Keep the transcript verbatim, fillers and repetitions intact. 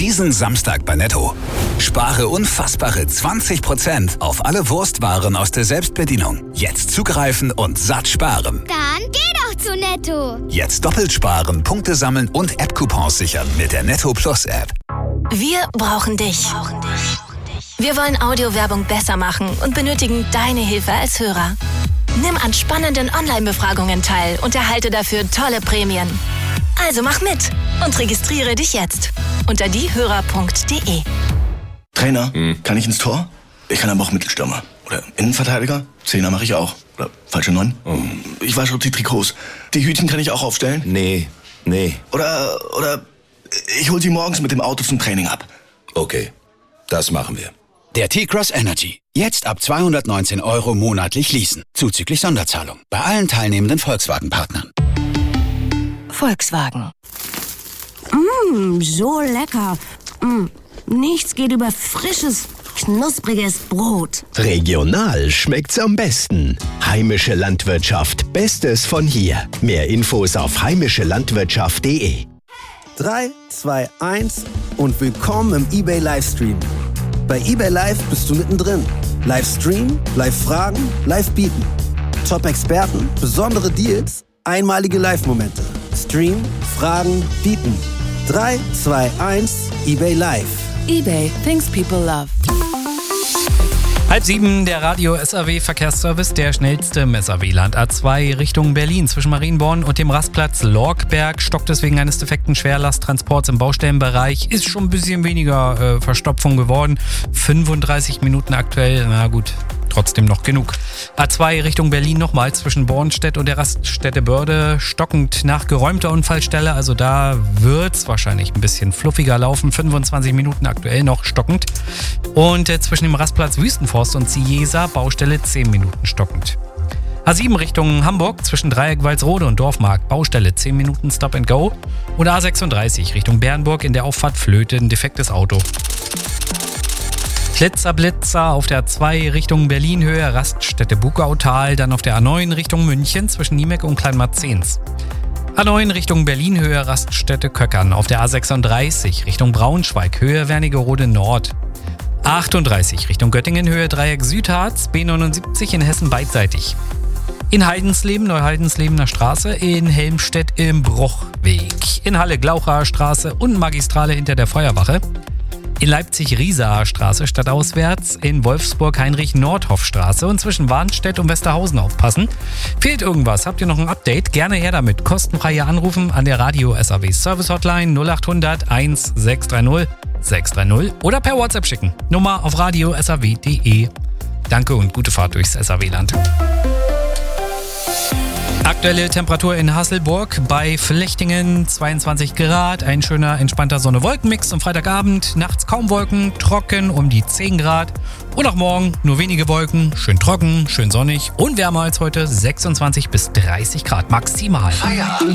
Diesen Samstag bei Netto. Spare unfassbare zwanzig Prozent auf alle Wurstwaren aus der Selbstbedienung. Jetzt zugreifen und satt sparen. Dann geh doch zu Netto. Jetzt doppelt sparen, Punkte sammeln und App-Coupons sichern mit der Netto Plus App. Wir brauchen dich. Wir wollen Audiowerbung besser machen und benötigen deine Hilfe als Hörer. Nimm an spannenden Online-Befragungen teil und erhalte dafür tolle Prämien. Also mach mit und registriere dich jetzt unter diehörer punkt de. Trainer, hm. kann ich ins Tor? Ich kann aber auch Mittelstürmer. Oder Innenverteidiger? Zehner mache ich auch. Oder falsche Neun? Oh. Ich wasche die Trikots. Die Hütchen kann ich auch aufstellen? Nee, nee. Oder, oder ich hol sie morgens mit dem Auto zum Training ab. Okay, das machen wir. Der T-Cross Energy. Jetzt ab zweihundertneunzehn Euro monatlich leasen. Zuzüglich Sonderzahlung. Bei allen teilnehmenden Volkswagen-Partnern. Volkswagen. Mmh, so lecker. Mmh, nichts geht über frisches, knuspriges Brot. Regional schmeckt's am besten. Heimische Landwirtschaft. Bestes von hier. Mehr Infos auf heimische landwirtschaft punkt de. drei, zwei, eins und willkommen im eBay Livestream. Bei eBay Live bist du mittendrin. Livestream, Live-Fragen, Live-Bieten. Top-Experten, besondere Deals, einmalige Live-Momente. Stream, Fragen, Bieten. drei, zwei, eins, eBay Live. eBay, things people love. Halb sieben, der Radio-S A W-Verkehrsservice, der schnellste im S A W-Land. A zwei Richtung Berlin zwischen Marienborn und dem Rastplatz Lorkberg stockt es wegen eines defekten Schwerlasttransports im Baustellenbereich. Ist schon ein bisschen weniger äh, Verstopfung geworden. fünfunddreißig Minuten aktuell, na gut, trotzdem noch genug. A zwei Richtung Berlin nochmal zwischen Bornstedt und der Raststätte Börde stockend nach geräumter Unfallstelle. Also da wird es wahrscheinlich ein bisschen fluffiger laufen. fünfundzwanzig Minuten aktuell noch stockend. Und äh, zwischen dem Rastplatz Wüstenforst und Ciesa Baustelle zehn Minuten stockend. A sieben Richtung Hamburg zwischen Dreieck Walsrode und Dorfmarkt Baustelle zehn Minuten Stop and Go. Und A sechsunddreißig Richtung Bernburg in der Auffahrt Flöte ein defektes Auto. Blitzer, Blitzer auf der A zwei Richtung Berlin-Höhe, Raststätte Bugautal, dann auf der A neun Richtung München zwischen Niemek und Kleinmarzens. A neun Richtung Berlin-Höhe, Raststätte Köckern, auf der A sechsunddreißig Richtung Braunschweig, Höhe Wernigerode Nord. A achtunddreißig Richtung Göttingen-Höhe, Dreieck Südharz, B neunundsiebzig in Hessen beidseitig. In Heidensleben, Neuheidenslebener Straße, in Helmstedt im Bruchweg. In Halle Glauchaer Straße und Magistrale hinter der Feuerwache. In Leipzig Riesaer Straße stadtauswärts, in Wolfsburg Heinrich-Nordhoff-Straße und zwischen Warnstedt und Westerhausen aufpassen. Fehlt irgendwas? Habt ihr noch ein Update? Gerne her damit. Kostenfreie Anrufen an der Radio-S A W Service Hotline null achthundert eins sechs drei null sechs drei null oder per WhatsApp schicken. Nummer auf radio s a w punkt de. Danke und gute Fahrt durchs S A W-Land. Aktuelle Temperatur in Hasselburg bei Flechtingen zweiundzwanzig Grad, ein schöner, entspannter Sonne-Wolken-Mix am Freitagabend, nachts kaum Wolken, trocken um die zehn Grad und auch morgen nur wenige Wolken, schön trocken, schön sonnig und wärmer als heute, sechsundzwanzig bis dreißig Grad maximal.